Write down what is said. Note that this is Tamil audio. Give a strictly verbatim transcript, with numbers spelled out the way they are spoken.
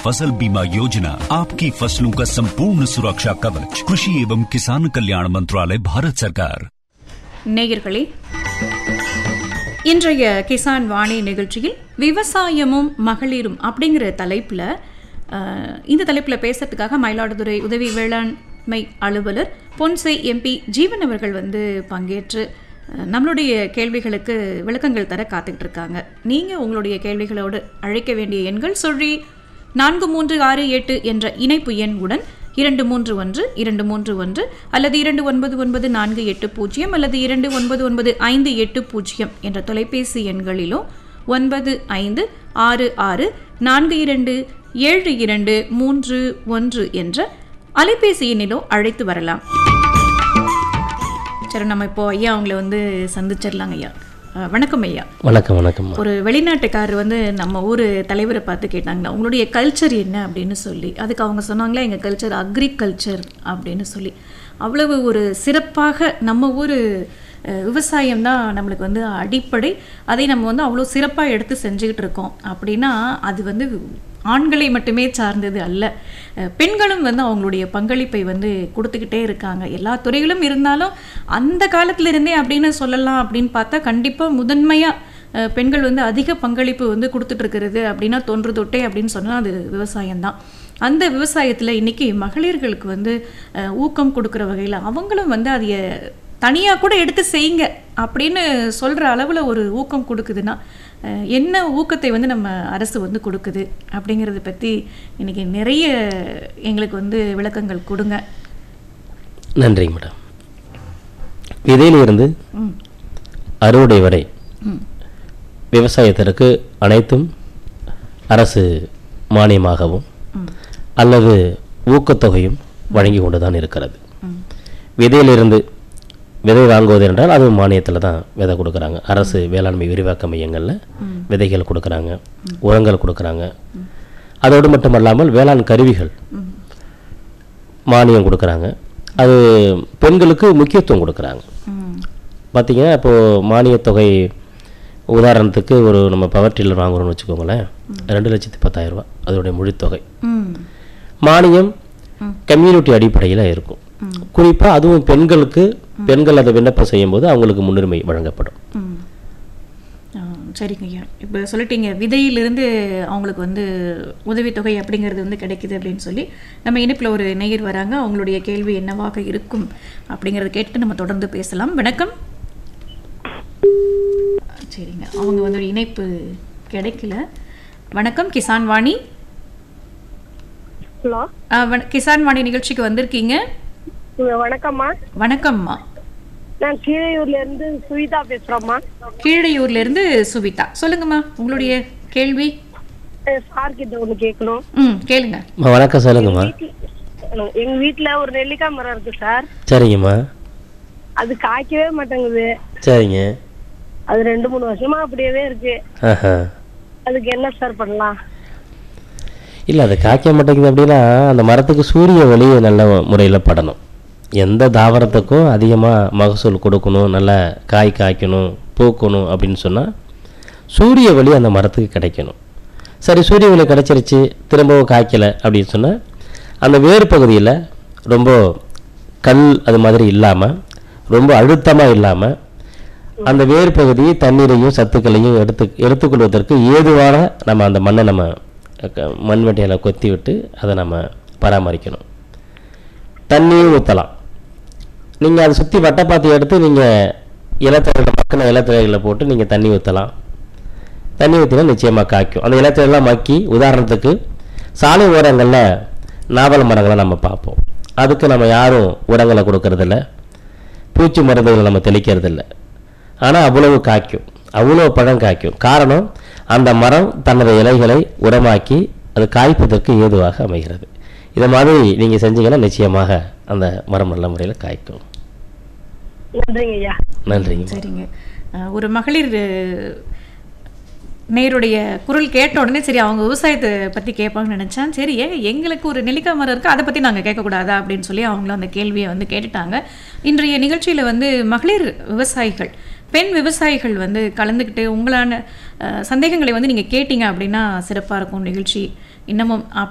फसल बीमा योजना आपकी फसलों का संपूर्ण सुरक्षा कवच। कृषि एवं किसान कल्याण मंत्रालय, भारत सरकार। நேயர்களே, இன்றைய கிசான் வாணி நிகழ்ச்சியில் விவசாயமும் மகளிரும் அப்படிங்கிற தலைப்பில் இந்த தலைப்பில் பேசுறதுக்காக மயிலாடுதுறை உதவி வேளாண்மை அலுவலர் பொன்சை எம்பி ஜீவன் அவர்கள் வந்து பங்கேற்று நம்மளுடைய கேள்விகளுக்கு விளக்கங்கள் தர காத்துக்கிட்டு இருக்காங்க. நீங்கள் உங்களுடைய கேள்விகளோடு அழைக்க வேண்டிய எண்கள் சொல்லி நான்கு மூன்று ஆறு எட்டு என்ற இணைப்பு எண் உடன் இரண்டு மூன்று ஒன்று இரண்டு மூன்று ஒன்று அல்லது இரண்டு ஒன்பது ஒன்பது நான்கு எட்டு பூஜ்ஜியம் அல்லது இரண்டு ஒன்பது ஒன்பது ஐந்து எட்டு பூஜ்ஜியம் என்ற தொலைபேசி எண்களிலும் ஒன்பது ஐந்து ஆறு ஆறு நான்கு இரண்டு ஏழு இரண்டு மூன்று ஒன்று என்ற அலைபேசி எண்ணிலோ அழைத்து வரலாம். சரி, நம்ம இப்போ ஐயா அவங்கள வந்து சந்திச்சிடலாங்க. ஐயா வணக்கம். ஐயா வணக்கம். வணக்கம். ஒரு வெளிநாட்டுக்காரர் வந்து நம்ம ஊர் தலைவரை பார்த்து கேட்டாங்கன்னா உங்களுடைய கல்ச்சர் என்ன அப்படின்னு சொல்லி, அதுக்கு அவங்க சொன்னாங்களா எங்கள் கல்ச்சர் அக்ரிகல்ச்சர் அப்படின்னு சொல்லி. அவ்வளவு ஒரு சிறப்பாக நம்ம ஊர் விவசாயம் தான் நம்மளுக்கு வந்து அடிப்படை, அதை நம்ம வந்து அவ்வளோ சிறப்பாக எடுத்து செஞ்சுக்கிட்டு இருக்கோம். அப்படின்னா அது வந்து ஆண்களை மட்டுமே சார்ந்தது அல்ல, பெண்களும் வந்து அவங்களுடைய பங்களிப்பை வந்து கொடுத்துக்கிட்டே இருக்காங்க. எல்லா துறைகளும் இருந்தாலும் அந்த காலத்துல இருந்தே அப்படின்னு சொல்லலாம். அப்படின்னு பார்த்தா கண்டிப்பாக முதன்மையாக பெண்கள் வந்து அதிக பங்களிப்பு வந்து கொடுத்துட்டு இருக்கிறது அப்படின்னா தொன்று தொட்டே அப்படின்னு சொன்னால் அது விவசாயம்தான். அந்த விவசாயத்தில் இன்னைக்கு மகளிர்களுக்கு வந்து ஊக்கம் கொடுக்குற வகையில் அவங்களும் வந்து அதை தனியாக கூட எடுத்து செய்யுங்க அப்படின்னு சொல்கிற அளவில் ஒரு ஊக்கம் கொடுக்குதுன்னா என்ன ஊக்கத்தை வந்து நம்ம அரசு வந்து கொடுக்குது அப்படிங்கிறத பற்றி இன்னைக்கு நிறைய எங்களுக்கு வந்து விளக்கங்கள் கொடுங்க. நன்றிங்க மேடம். விதையிலிருந்து அறுவடை வரை விவசாயத்திற்கு அனைத்தும் அரசு மானியமாகவும் அல்லது ஊக்கத்தொகையும் வழங்கி கொண்டு தான் இருக்கிறது. விதையிலிருந்து விதை வாங்குவது என்றால் அது மானியத்தில் தான் விதை கொடுக்குறாங்க. அரசு வேளாண்மை விரிவாக்க மையங்களில் விதைகள் கொடுக்குறாங்க, உரங்கள் கொடுக்குறாங்க. அதோடு மட்டுமல்லாமல் வேளாண் கருவிகள் மானியம் கொடுக்குறாங்க. அது பெண்களுக்கு முக்கியத்துவம் கொடுக்குறாங்க. பார்த்திங்கன்னா இப்போது மானியத்தொகை உதாரணத்துக்கு ஒரு நம்ம பவர் டில்லர் வாங்குறோம்னு வச்சுக்கோங்களேன், ரெண்டு லட்சத்தி பத்தாயிரம் ரூபா அதோடைய முழுத்தொகை. மானியம் கம்யூனிட்டி அடிப்படையில் இருக்கும். குறிப்பாக அதுவும் பெண்களுக்கு, பெண்கள் அதை விண்ணப்பம் செய்யும் போது அவங்களுக்கு முன்னுரிமை வழங்கப்படும். சரிங்க ஐயா, இப்போ சொல்லிட்டீங்க விதையிலிருந்து அவங்களுக்கு வந்து உதவித்தொகை அப்படிங்கிறது வந்து கிடைக்குது அப்படின்னு சொல்லி. நம்ம இணைப்பில் ஒரு நேயர் வராங்க, அவங்களுடைய கேள்வி என்னவாக இருக்கும் அப்படிங்கிறத கேட்டு நம்ம தொடர்ந்து பேசலாம். வணக்கம். சரிங்க, அவங்க வந்து ஒரு இணைப்பு கிடைக்கல. வணக்கம், கிசான் வாணி. ஹலோ, கிசான் வாணி நிகழ்ச்சிக்கு வந்திருக்கீங்க. வணக்கம்மா. வணக்கம்மா. நான் கீழையூர்ல இருந்து சுவிதா பேசுறோம்மா. கீழையூர்ல இருந்து சுவிதா, சொல்லுங்கம்மா உங்களுடைய கேள்வி. சார் கிட்ட ஒண்ணு கேட்கணும். ம், கேளுங்க. வணக்கம், சொல்லுங்கம்மா. எங்க வீட்டுல ஒரு நெல்லிக்காய் மரம் இருக்கு சார். சரிங்கம்மா. அது காய்க்கவே மாட்டேங்குது. சரிங்க. அது ரெண்டு மூணு வருஷமா அப்படியே இருக்கு. அதுக்கு என்ன சார் பண்ணலாம்? இல்லை, அது காய்க்க மாட்டேங்குது அப்படின்னா அந்த மரத்துக்கு சூரிய ஒளி நல்ல முறையில் படணும். எந்த தாவரத்துக்கும் அதிகமாக மகசூல் கொடுக்கணும், நல்லா காய் காய்க்கணும், பூக்கணும் அப்படின்னு சொன்னால் சூரிய ஒளி அந்த மரத்துக்கு கிடைக்கணும். சரி, சூரிய ஒளி கிடைச்சிருச்சு, திரும்பவும் காய்க்கலை அப்படின்னு சொன்னால் அந்த வேறு பகுதியில் ரொம்ப கல் அது மாதிரி இல்லாமல், ரொம்ப அழுத்தமாக இல்லாமல், அந்த வேறு பகுதி தண்ணீரையும் சத்துக்களையும் எடுத்து எடுத்துக்கொள்வதற்கு ஏதுவான நம்ம அந்த மண்ணை நம்ம மண்வெட்டியில் கொத்தி விட்டு அதை நம்ம பராமரிக்கணும். தண்ணியும் ஊற்றலாம். நீங்கள் அதை சுற்றி வட்டைப்பாத்தி எடுத்து நீங்கள் இலத்தலையில் மக்கின இலத்தலைகளில் போட்டு நீங்கள் தண்ணி ஊற்றலாம். தண்ணி ஊற்றினா நிச்சயமாக காய்க்கும். அந்த இலத்தலையெல்லாம் மக்கி, உதாரணத்துக்கு சாலை ஓரங்களில் நாவல் மரங்களை நம்ம பார்ப்போம். அதுக்கு நம்ம யாரும் உரங்களை கொடுக்கறதில்ல, பூச்சி மருந்துகளை நம்ம தெளிக்கிறதில்ல. ஆனால் அவ்வளவு காய்க்கும், அவ்வளோ பழம் காய்க்கும். காரணம், அந்த மரம் தனது இலைகளை உரமாக்கி அது காய்ப்பதற்கு ஏதுவாக அமைகிறது. இதை மாதிரி நீங்கள் செஞ்சீங்கன்னா நிச்சயமாக அந்த மரம் நல்ல முறையில் காய்க்கும். நன்றிங்க. சரிங்க, ஒரு மகளிர் நேருடைய குரல் கேட்ட உடனே சரி அவங்க விவசாயத்தை பற்றி கேட்பாங்கன்னு நினச்சேன். சரி, எங்களுக்கு ஒரு நெல்லிக்காய் மரம் இருக்குது, அதை பற்றி நாங்கள் கேட்கக்கூடாதா அப்படின்னு சொல்லி அவங்களும் அந்த கேள்வியை வந்து கேட்டுட்டாங்க. இன்றைய நிகழ்ச்சியில் வந்து மகளிர் விவசாயிகள், பெண் விவசாயிகள் வந்து கலந்துக்கிட்டு உங்களான சந்தேகங்களை வந்து நீங்கள் கேட்டீங்க அப்படின்னா சிறப்பாக இருக்கும் நிகழ்ச்சி இன்னமும்.